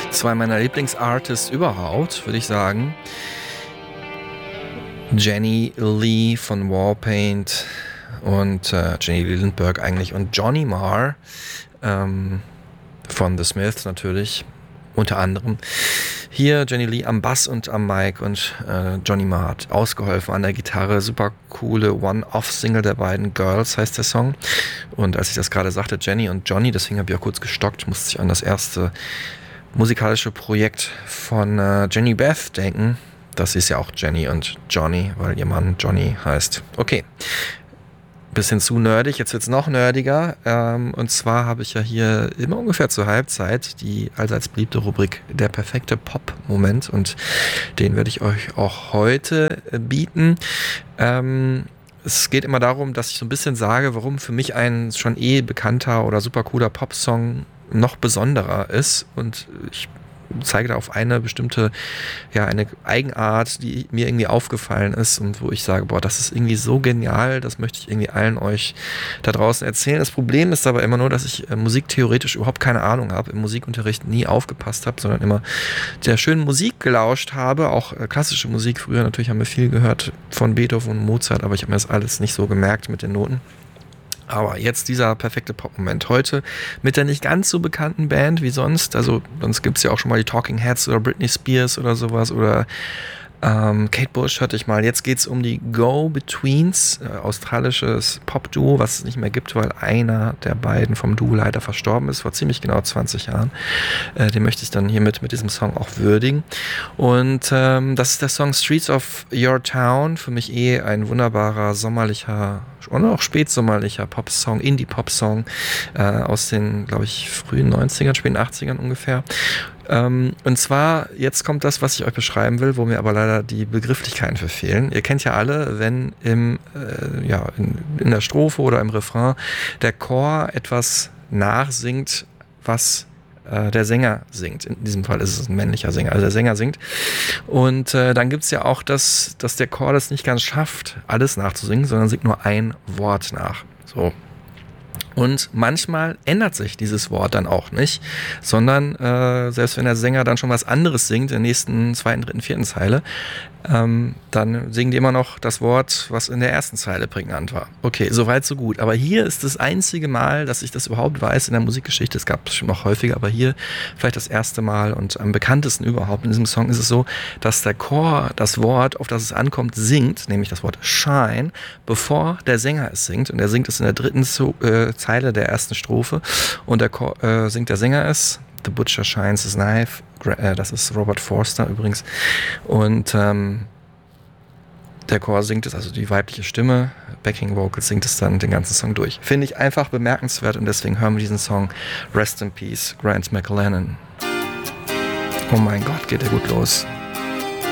Zwei meiner Lieblingsartists überhaupt, würde ich sagen. Jenny Lee von Warpaint und Jenny Lee Lindbergh eigentlich und Johnny Marr von The Smiths natürlich, unter anderem. Hier Jenny Lee am Bass und am Mic und Johnny Marr hat ausgeholfen an der Gitarre. Super coole One-Off-Single der beiden, Girls heißt der Song. Und als ich das gerade sagte, Jenny und Johnny, deswegen habe ich auch kurz gestockt, musste ich an das erste musikalische Projekt von Jenny Beth denken. Das ist ja auch Jenny und Johnny, weil ihr Mann Johnny heißt. Okay, bisschen zu nerdig, jetzt wird es noch nerdiger. Und zwar habe ich ja hier immer ungefähr zur Halbzeit die allseits beliebte Rubrik Der perfekte Pop-Moment. Und den werde ich euch auch heute bieten. Es geht immer darum, dass ich so ein bisschen sage, warum für mich ein schon bekannter oder super cooler Popsong noch besonderer ist. Und ich zeige da auf eine bestimmte, eine Eigenart, die mir irgendwie aufgefallen ist und wo ich sage, boah, das ist irgendwie so genial, das möchte ich irgendwie allen euch da draußen erzählen. Das Problem ist aber immer nur, dass ich musiktheoretisch überhaupt keine Ahnung habe, im Musikunterricht nie aufgepasst habe, sondern immer der schönen Musik gelauscht habe, auch klassische Musik. Früher natürlich haben wir viel gehört von Beethoven und Mozart, aber ich habe mir das alles nicht so gemerkt mit den Noten. Aber jetzt dieser perfekte Pop-Moment heute mit der nicht ganz so bekannten Band wie sonst. Also sonst gibt es ja auch schon mal die Talking Heads oder Britney Spears oder sowas oder Kate Bush hatte ich mal. Jetzt geht es um die Go-Betweens, australisches Pop-Duo, was es nicht mehr gibt, weil einer der beiden vom Duo leider verstorben ist, vor ziemlich genau 20 Jahren. Den möchte ich dann hiermit mit diesem Song auch würdigen. Und das ist der Song Streets of Your Town. Für mich ein wunderbarer, sommerlicher und auch spätsommerlicher Pop-Song, Indie-Pop-Song aus den, glaube ich, frühen 90ern, späten 80ern ungefähr. Und zwar, jetzt kommt das, was ich euch beschreiben will, wo mir aber leider die Begrifflichkeiten verfehlen. Ihr kennt ja alle, wenn in der Strophe oder im Refrain der Chor etwas nachsingt, was der Sänger singt. In diesem Fall ist es ein männlicher Sänger, also der Sänger singt. Und dann gibt es ja auch dass der Chor das nicht ganz schafft, alles nachzusingen, sondern singt nur ein Wort nach. So. Und manchmal ändert sich dieses Wort dann auch nicht, sondern selbst wenn der Sänger dann schon was anderes singt, in der nächsten, zweiten, dritten, vierten Zeile, dann singen die immer noch das Wort, was in der ersten Zeile prägnant war. Okay, soweit so gut. Aber hier ist das einzige Mal, dass ich das überhaupt weiß in der Musikgeschichte. Es gab es schon noch häufiger, aber hier vielleicht das erste Mal und am bekanntesten überhaupt in diesem Song ist es so, dass der Chor das Wort, auf das es ankommt, singt, nämlich das Wort Shine, bevor der Sänger es singt. Und er singt es in der dritten Zeile der ersten Strophe und der Chor, singt der Sänger es. The Butcher shines his knife. Das ist Robert Forster übrigens. Und der Chor singt es, also die weibliche Stimme, Backing Vocals singt es dann den ganzen Song durch. Finde ich einfach bemerkenswert und deswegen hören wir diesen Song Rest in Peace, Grant McLennan. Oh mein Gott, geht der gut los.